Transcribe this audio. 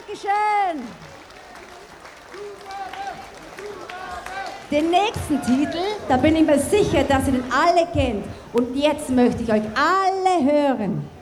Dankeschön. Den nächsten Titel, da bin ich mir sicher, dass ihr den alle kennt. Und jetzt möchte ich euch alle hören.